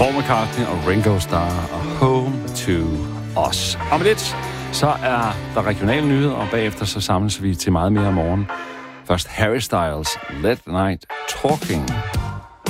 Paul McCartney og Ringo Starr og Home to Us. Om lidt, så er der regionale nyheder, og bagefter så samles vi til meget mere om morgen. Først Harry Styles, Let Night Talking.